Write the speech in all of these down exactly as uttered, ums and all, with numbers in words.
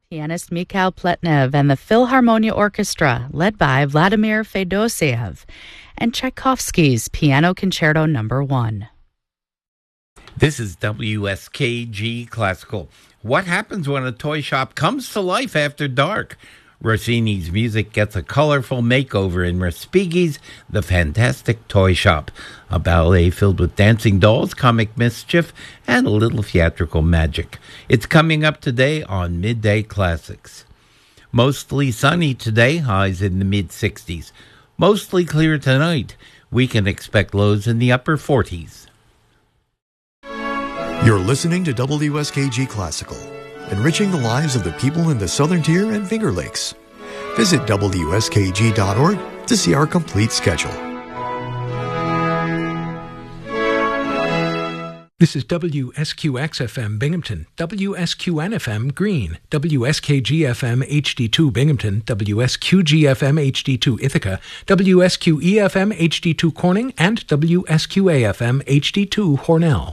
pianist Mikhail Pletnev and the Philharmonia Orchestra, led by Vladimir Fedosiev, and Tchaikovsky's Piano Concerto Number One. This is W S K G Classical. What happens when a toy shop comes to life after dark? Rossini's music gets a colorful makeover in Respighi's The Fantastic Toy Shop, a ballet filled with dancing dolls, comic mischief, and a little theatrical magic. It's coming up today on Midday Classics. Mostly sunny today, highs in the mid-sixties. Mostly clear tonight. We can expect lows in the upper forties. You're listening to W S K G Classical, enriching the lives of the people in the Southern Tier and Finger Lakes. Visit W S K G dot org to see our complete schedule. This is W S Q X F M Binghamton, W S Q N F M Greene, W S K G F M H D two Binghamton, W S Q G F M H D two Ithaca, W S Q E F M H D two Corning, and W S Q A F M H D two Hornell.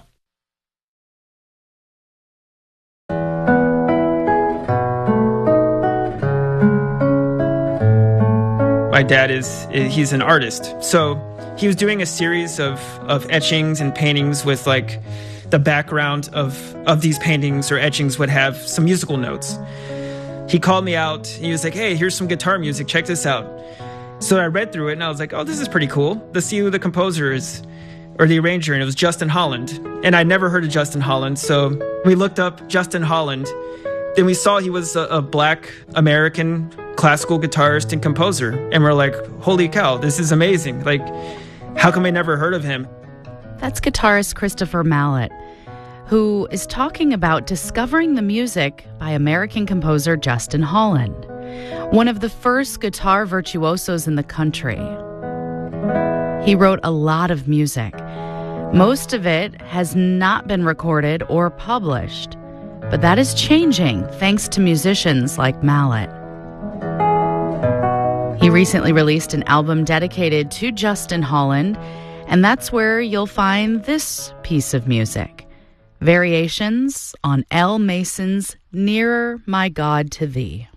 My dad is, he's an artist. So he was doing a series of, of etchings and paintings with like the background of, of these paintings or etchings would have some musical notes. He called me out. He was like, hey, here's some guitar music. Check this out. So I read through it and I was like, oh, this is pretty cool. Let's see who the composer is or the arranger. And it was Justin Holland. And I'd never heard of Justin Holland. So we looked up Justin Holland. Then we saw he was a, a black American classical guitarist and composer. And we're like, holy cow, this is amazing. Like, how come I never heard of him? That's guitarist Christopher Mallet, who is talking about discovering the music by American composer Justin Holland, one of the first guitar virtuosos in the country. He wrote a lot of music. Most of it has not been recorded or published, but that is changing thanks to musicians like Mallet. He recently released an album dedicated to Justin Holland, and that's where you'll find this piece of music, Variations on L. Mason's Nearer, My God, to Thee.